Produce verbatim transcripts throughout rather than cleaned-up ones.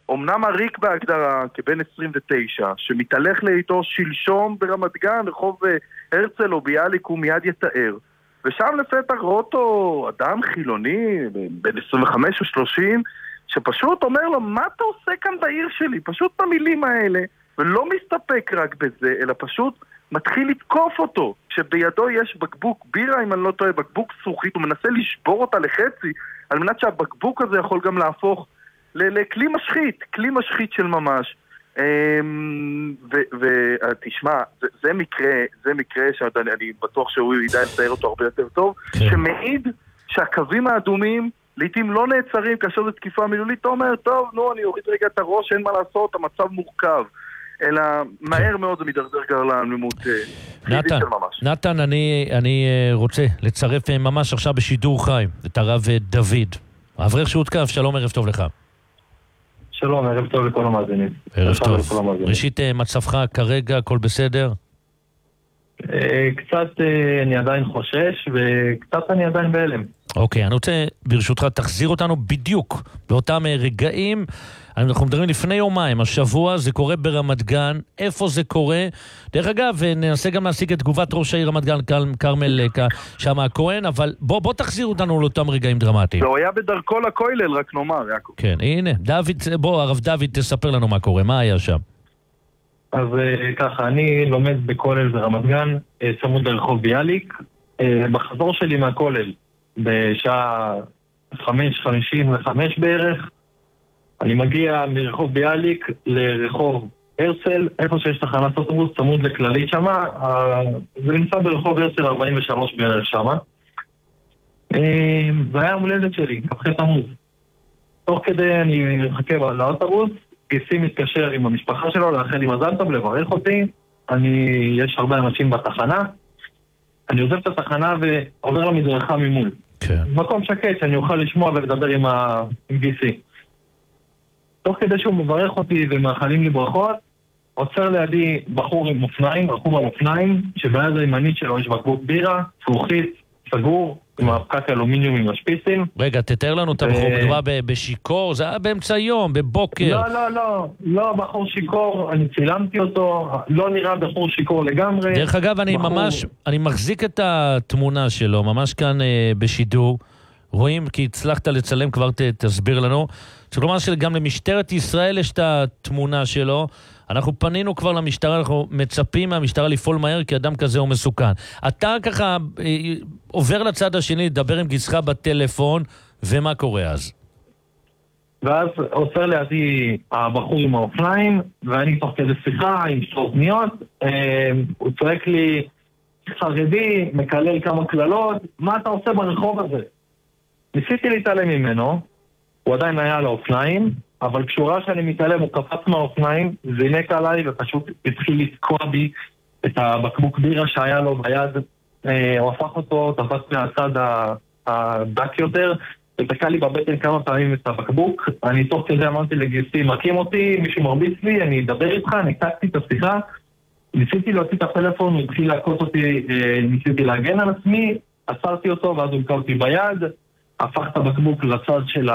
אמנם עריק בהגדרה, כבן עשרים ותשע, שמתהלך לאיתו שלשום ברמת גן, רחוב הרצל או ביאליק, הוא מיד יתאר. ושם לפתח רואה אותו אדם חילוני, בין עשרים וחמש או שלושים, שפשוט אומר לו, מה אתה עושה כאן בעיר שלי? פשוט במילים האלה, ולא מסתפק רק בזה, אלא פשוט מתחיל לתקוף אותו. כשבידו יש בקבוק בירה, אם אני לא טועה, בקבוק זכוכית, הוא מנסה לשבור אותה לחצי, על מנת שהבקבוק הזה יכול גם להפוך לכלי משחית, כלי משחית של ממש. ותשמע, זה מקרה, זה מקרה שאני בטוח שהוא ידע לצייר אותו הרבה יותר טוב, שמעיד שהקווים האדומים לעתים לא נעצרים כאשר זו תקיפה מילולית. אתה אומר, טוב, נו, אני אוריד רגע את הראש, אין מה לעשות, המצב מורכב. אלא מהר מאוד זה מדרדר לאלימות פיזית של ממש. נתן, אני רוצה לצרף ממש עכשיו בשידור חי את הרב דוד. אברך שהותקף, שלום, ערב טוב לך. שלום, ערב טוב לכל המאזינים. ערב טוב. ראשית, מצבך כרגע, הכל בסדר? קצת אני עדיין חושש, וקצת אני עדיין בהלם. אוקיי, אני רוצה, ברשותך, תחזיר אותנו בדיוק באותם רגעים. אנחנו מדברים לפני יומיים, השבוע זה קורה ברמת גן, איפה זה קורה? דרך אגב, ננסה גם להשיג את תגובת ראש העיר רמת גן, קרמל שם הכהן, אבל בוא, בוא תחזיר אותנו לאותם רגעים דרמטיים. זה היה בדרכו לכולל, רק נאמר, יעקב. כן, הנה, דוד, בוא, הרב דוד, תספר לנו מה קורה, מה היה שם? אז ככה, אני לומד בכולל ברמת גן, צמוד לרחוב ביאליק. בחזור שלי מהכולל, בשעה חמש חמישים וחמש בערך, אני מגיע מרחוב ביאליק לרחוב הרצל, איפה שיש תחנת אוטובוס, צמוד לכללית שמה, זה נמצא ברחוב הרצל ארבעים ושלוש בערך שמה. זה היה המולדת שלי, כ"ח תמוז. תוך כדי אני מחכה לאוטובוס, גיסי מתקשר עם המשפחה שלו, לאחל לי מזל טוב, לברך אותי. אני, יש הרבה אנשים בתחנה. אני עוזב את התחנה ועובר למדרכה ממול. כן. מקום שקט שאני אוכל לשמוע ולדבר עם, ה... עם גיסי. תוך כדי שהוא מברך אותי ומאחלים לי ברכות, עוצר לידי בחור עם אופניים, בחור עם אופניים, שביד הימנית שלו יש בקבוק בירה, זכוכית, סגור, עם הפקק אלומיניום עם השפיצים. רגע, תתאר לנו את הבחור, מדובר בשיקור, זה היה באמצע היום, בבוקר. לא, לא, לא, לא בחור שיקור, אני צילמתי אותו, לא נראה בחור שיקור לגמרי. דרך אגב, אני ממש, אני מחזיק את התמונה שלו, ממש כאן בשידור, רואים כי הצלחת לצלם, כבר תסביר לנו. צריך לומר שגם למשטרת ישראל יש את התמונה שלו, אנחנו פנינו כבר למשטרה, אנחנו מצפים מהמשטרה לפעול מהר, כי אדם כזה הוא מסוכן. אתה ככה עובר לצד השני, לדבר עם גיסך בטלפון, ומה קורה אז? ואז עוצר לידי הבחור עם האופניים, ואני תוך כדי שיחה עם שתי אוזניות, הוא צועק לי, חרדי, מקלל כמה כללות, מה אתה עושה ברחוב הזה? ניסיתי להתעלם ממנו, הוא עדיין היה על האופניים, אבל כשהוא ראה שאני מתעלם, הוא קפץ מהאופניים, זינק עליי ופשוט התחיל לתקוע בי את הבקבוק בירה שהיה לו ביד. הוא הפך אותו, תפס מהצד הדק יותר, ותקע לי בבטן כמה פעמים את הבקבוק. אני תוך כדי אמרתי לגיסי, מקים אותי, מישהו מרביץ לי, אני אדבר איתך, נקטתי את השיחה, ניסיתי להוציא את הפלאפון, הוא התחיל להכות אותי, ניסיתי להגן על עצמי, עצרתי אותו ואז הוא נקע אותי ביד, הפך את הבקבוק לצד של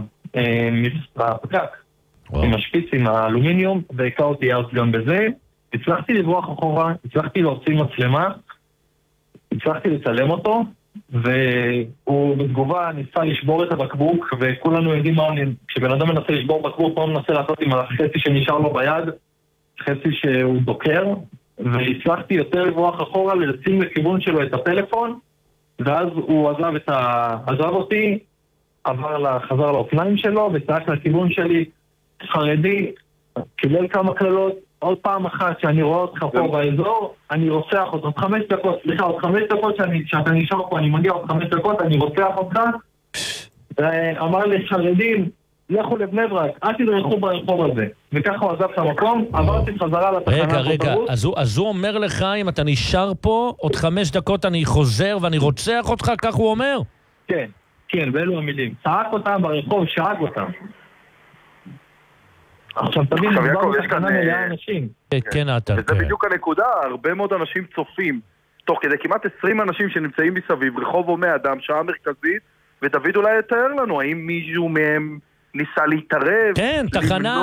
הפקק, עם השפיץ, עם האלומיניום, והקע אותי אז גם בזה. הצלחתי לברוח אחורה, הצלחתי להוציא מצלמה, הצלחתי לצלם אותו, והוא בתגובה ניסה לשבור את הבקבוק, וכולנו יודעים מה, כשבן אדם מנסה לשבור בקבוק, מה הוא מנסה לעשות עם החצי שנשאר לו ביד, חצי שהוא דוקר, והצלחתי יותר לברוח אחורה, לשים לכיוון שלו את הפלאפון, ואז הוא עזב, את ה... עזב אותי, עבר לה... חזר לאופניים שלו, וצעק לכיוון שלי, חרדי, קיבל כמה כללות, עוד פעם אחת שאני רואה אותך פה באזור, אני רוצח אותך, עוד חמש דקות, סליחה, עוד חמש דקות שאני, שאתה נשאר פה, אני מגיע עוד חמש דקות, אני רוצח אותך, ואמר לי, חרדים, לכו לבני ברק, אל תדרכו ברחוב הזה. וככה הוא עזב את המקום, עברתי חזרה לתחנת רגע, רגע, אז הוא, אז הוא אומר לך, אם אתה נשאר פה, עוד חמש דקות אני חוזר ואני רוצח אותך, כך הוא אומר? כן, כן, באלו המילים. צעק אותם ברחוב, שאג אותם. עכשיו תבין, מדובר בתחנה מלאה אנשים. כן, אתה. וזה בדיוק הנקודה, הרבה מאוד אנשים צופים, תוך כדי כמעט עשרים אנשים שנמצאים מסביב, רחוב הומי אדם, שעה מרכזית, ודוד אולי יתאר לנו, האם מישהו מהם ניסה להתערב? כן, תחנה